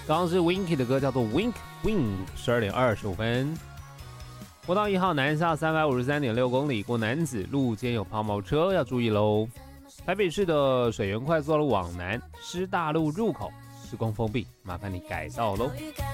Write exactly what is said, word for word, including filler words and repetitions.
刚刚是 Winky 的歌，叫做 Wink Wink， 十二点二十五分。国道一号南下三百五十三点六公里，过南子路间有抛锚车，要注意喽。台北市的水源快速道路往南，师大路入口施工封闭，麻烦你改道喽。